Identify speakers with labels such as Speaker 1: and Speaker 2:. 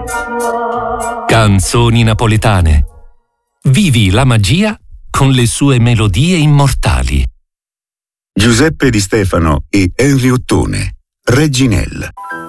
Speaker 1: Canzoni napoletane. Vivi la magia con le sue melodie immortali.
Speaker 2: Giuseppe Di Stefano e Henry Ottone, Reginella.